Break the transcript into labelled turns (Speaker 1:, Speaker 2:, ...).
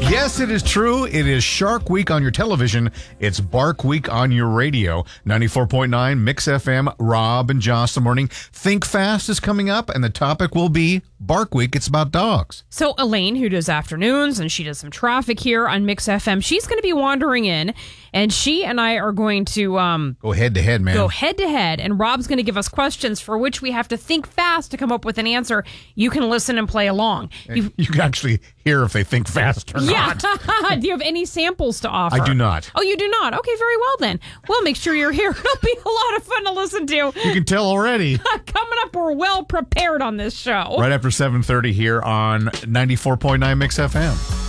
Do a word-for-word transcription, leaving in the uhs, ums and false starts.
Speaker 1: Yes, it is true. It is Shark Week on your television. It's Bark Week on your radio. ninety-four point nine Mix F M. Rob and Josh the morning. Think Fast is coming up, and the topic will be Bark Week. It's about dogs.
Speaker 2: So Elaine, who does afternoons, and she does some traffic here on Mix F M, she's going to be wandering in, and she and I are going to um,
Speaker 1: go head to head, man.
Speaker 2: Go head to head, and Rob's going to give us questions for which we have to think fast to come up with an answer. You can listen and play along.
Speaker 1: You, you can actually hear if they think fast or
Speaker 2: yeah.
Speaker 1: not.
Speaker 2: Do you have any samples to offer?
Speaker 1: I do not.
Speaker 2: Oh, you do not? Okay, very well then. Well, make sure you're here. It'll be a lot of fun to listen to.
Speaker 1: You can tell already.
Speaker 2: Coming up, we're well prepared on this show.
Speaker 1: Right after seven thirty here on ninety-four point nine Mix F M.